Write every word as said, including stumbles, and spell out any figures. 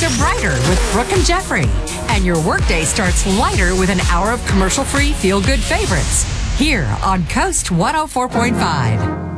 are brighter with Brooke and Jeffrey. And your workday starts lighter with an hour of commercial-free feel-good favorites. Here on Coast one oh four point five.